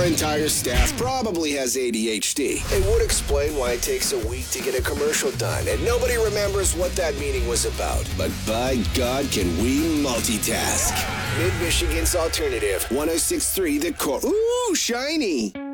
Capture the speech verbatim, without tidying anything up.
Our entire staff probably has A D H D. It would explain why it takes a week to get a commercial done, and nobody remembers what that meeting was about. But by God, can we multitask. Mid-Michigan's Alternative, one oh six point three The Core. Ooh, shiny.